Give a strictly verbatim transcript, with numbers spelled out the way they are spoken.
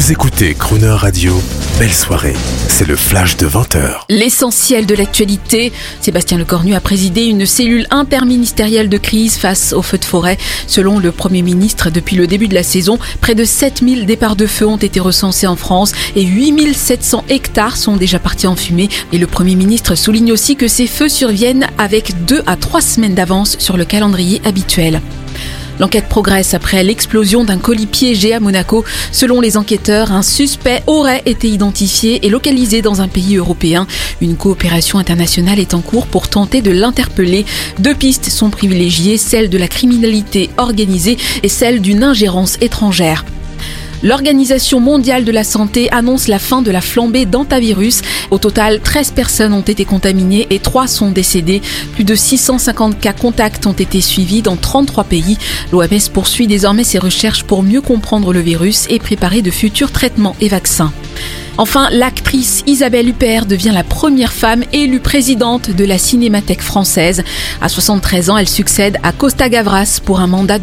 Vous écoutez Crooner Radio, belle soirée, c'est le flash de vingt heures. L'essentiel de l'actualité, Sébastien Lecornu a présidé une cellule interministérielle de crise face aux feux de forêt. Selon le Premier ministre, depuis le début de la saison, près de sept mille départs de feu ont été recensés en France et huit mille sept cents hectares sont déjà partis en fumée. Et le Premier ministre souligne aussi que ces feux surviennent avec deux à trois semaines d'avance sur le calendrier habituel. L'enquête progresse après l'explosion d'un colis piégé à Monaco. Selon les enquêteurs, un suspect aurait été identifié et localisé dans un pays européen. Une coopération internationale est en cours pour tenter de l'interpeller. Deux pistes sont privilégiées, celle de la criminalité organisée et celle d'une ingérence étrangère. L'Organisation mondiale de la santé annonce la fin de la flambée d'hantavirus. Au total, treize personnes ont été contaminées et trois sont décédées. Plus de six cent cinquante cas contacts ont été suivis dans trente-trois pays. L'O M S poursuit désormais ses recherches pour mieux comprendre le virus et préparer de futurs traitements et vaccins. Enfin, l'actrice Isabelle Huppert devient la première femme élue présidente de la Cinémathèque française. À soixante-treize ans, elle succède à Costa Gavras pour un mandat